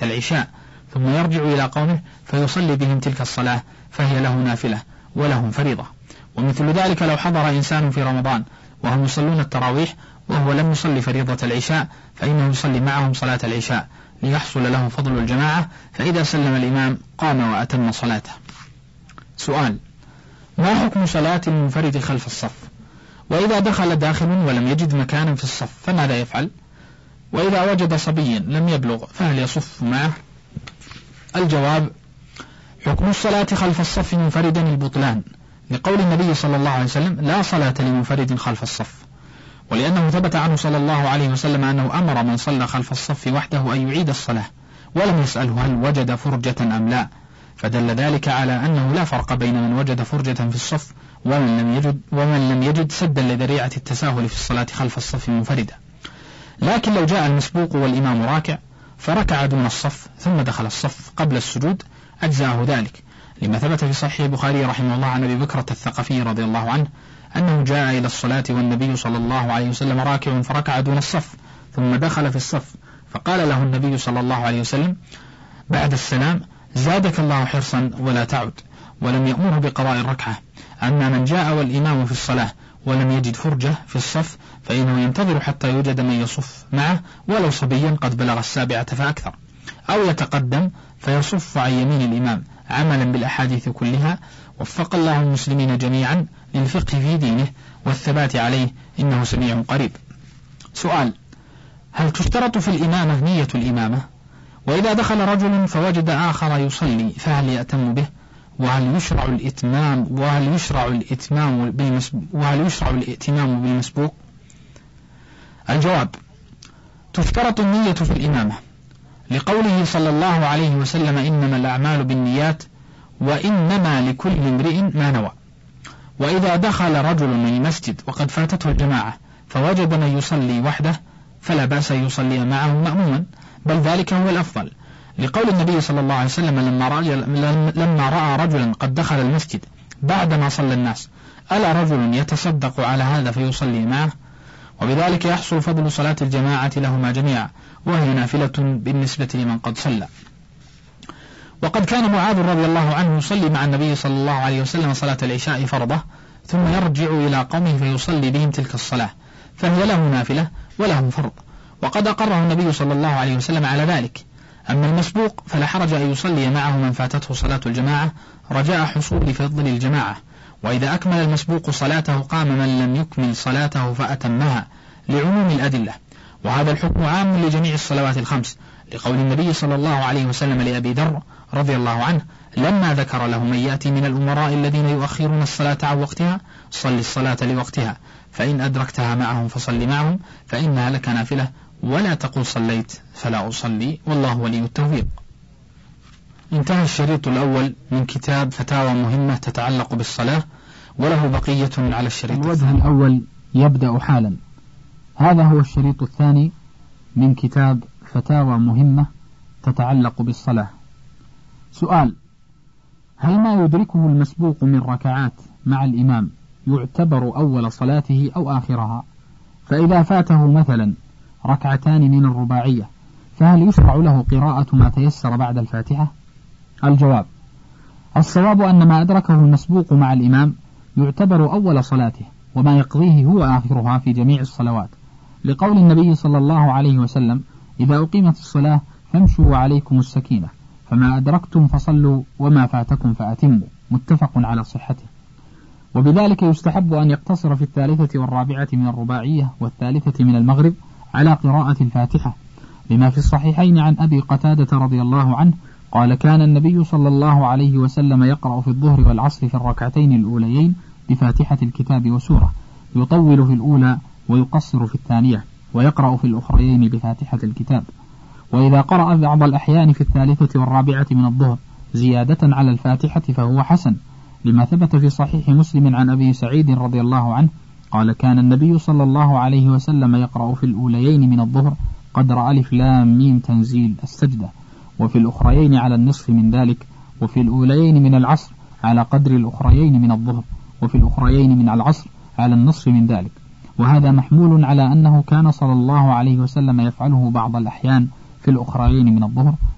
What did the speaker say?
العشاء ثم يرجع إلى قومه فيصلي بهم تلك الصلاة فهي له نافلة ولهم فريضة. ومثل ذلك لو حضر إنسان في رمضان وهم يصلون التراويح وهو لم يصلي فريضة العشاء فإنه يصلي معهم صلاة العشاء ليحصل له فضل الجماعة، فإذا سلم الإمام قام وأتم صلاته. سؤال: ما حكم صلاة المنفرد خلف الصف؟ وإذا دخل داخل ولم يجد مكانا في الصف فماذا يفعل؟ وإذا وجد صبي لم يبلغ فهل يصف معه؟ الجواب: حكم الصلاة خلف الصف منفردا البطلان، لقول النبي صلى الله عليه وسلم: لا صلاة لمنفرد خلف الصف، ولأنه ثبت عنه صلى الله عليه وسلم أنه أمر من صلى خلف الصف وحده أن يعيد الصلاة ولم يسأله هل وجد فرجة أم لا، فدل ذلك على أنه لا فرق بين من وجد فرجة في الصف ومن لم يجد سدا لذريعة التساهل في الصلاة خلف الصف منفردا. لكن لو جاء المسبوق والإمام راكع فركع دون الصف ثم دخل الصف قبل السجود أجزاه ذلك، لما ثبت في صحيح البخاري رحمه الله عن أبي بكرة الثقفي رضي الله عنه أنه جاء إلى الصلاة والنبي صلى الله عليه وسلم راكع فركع دون الصف ثم دخل في الصف، فقال له النبي صلى الله عليه وسلم بعد السلام: زادك الله حرصا ولا تعد، ولم يأمره بقضاء الركعة. أما من جاء والإمام في الصلاة ولم يجد فرجة في الصف فإنه ينتظر حتى يوجد من يصف معه ولو صبيا قد بلغ السابعة فأكثر، أو يتقدم فيصف عن يمين الإمام عملا بالأحاديث كلها. وفق الله المسلمين جميعا للفقه في دينه والثبات عليه، إنه سميع قريب. سؤال: هل تشترط في الإمامة نية الإمامة؟ وإذا دخل رجل فوجد آخر يصلي فهل يأتم به؟ وهل يشرع الإتمام بالمسبوق؟ الجواب: تشترط النية في الإمامة، لقوله صلى الله عليه وسلم: إنما الأعمال بالنيات وإنما لكل امرئ ما نوى. وإذا دخل رجل من المسجد وقد فاتته الجماعة فوجد من يصلي وحده فلا بأس أن يصلي معه مأموما، بل ذلك هو الأفضل، لقول النبي صلى الله عليه وسلم لما رأى رجلا قد دخل المسجد بعدما صلى الناس: ألا رجل يتصدق على هذا فيصلي معه؟ وبذلك يحصل فضل صلاة الجماعة لهما جميعا، وهي نافلة بالنسبة لمن قد صلى. وقد كان معاذ رضي الله عنه يصلي مع النبي صلى الله عليه وسلم صلاة العشاء فرضة ثم يرجع إلى قومه فيصلي بهم تلك الصلاة، فهي له نافلة ولهم فرض، وقد أقره النبي صلى الله عليه وسلم على ذلك. أما المسبوق فلا حرج أن يصلي معه من فاتته صلاة الجماعة رجاء حصول فضل الجماعة، وإذا أكمل المسبوق صلاته قام من لم يكمل صلاته فأتمها، لعموم الأدلة. وهذا الحكم عام لجميع الصلوات الخمس، لقول النبي صلى الله عليه وسلم لأبي ذر رضي الله عنه لما ذكر له من يأتي من الأمراء الذين يؤخرون الصلاة عن وقتها: صل الصلاة لوقتها، فإن أدركتها معهم فصل معهم، فإنها لك نافلة، ولا تقل صليت فلا أصلي، والله ولي التوفيق. انتهى الشريط الأول من كتاب فتاوى مهمة تتعلق بالصلاة، وله بقية على الشريط. الوجه الأول يبدأ حالا. هذا هو الشريط الثاني من كتاب فتاوى مهمة تتعلق بالصلاة. سؤال: هل ما يدركه المسبوق من ركعات مع الإمام يعتبر أول صلاته أو آخرها؟ فإذا فاته مثلا ركعتان من الرباعية فهل يشرع له قراءة ما تيسر بعد الفاتحة؟ الجواب: الصواب أن ما أدركه المسبوق مع الإمام يعتبر أول صلاته، وما يقضيه هو آخرها في جميع الصلوات، لقول النبي صلى الله عليه وسلم: إذا أقيمت الصلاة فامشوا وعليكم السكينة، فما أدركتم فصلوا وما فاتكم فأتموا، متفق على صحته. وبذلك يستحب أن يقتصر في الثالثة والرابعة من الرباعية والثالثة من المغرب على قراءة الفاتحة، لما في الصحيحين عن أبي قتادة رضي الله عنه قال: كان النبي صلى الله عليه وسلم يقرأ في الظهر والعصر في الركعتين الأوليين بفاتحة الكتاب وسورة، يطول في الأولى ويقصر في الثانية، ويقرأ في الأخريين بفاتحة الكتاب. وإذا قرأ بعض الأحيان في الثالثة والرابعة من الظهر زيادة على الفاتحة فهو حسن، لما ثبت في صحيح مسلم عن أبي سعيد رضي الله عنه قال: كان النبي صلى الله عليه وسلم يقرأ في الأوليين من الظهر قدر ألف لام ميم تنزيل السجدة، وفي الأخريين على النصف من ذلك، وفي الأوليين من العصر على قدر الأخريين من الظهر، وفي الأخريين من العصر على النصف من ذلك. وهذا محمول على أنه كان صلى الله عليه وسلم يفعله بعض الأحيان في الأخريين من الظهر،